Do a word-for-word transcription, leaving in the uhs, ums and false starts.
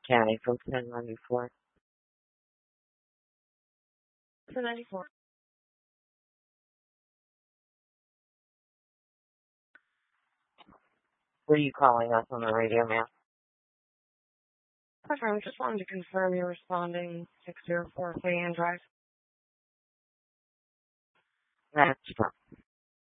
County from ten ninety-four. ten ninety-four. Were you calling us on the radio, ma'am? Hi, I just wanted to confirm you're responding six zero four Fan Drive. That's fine.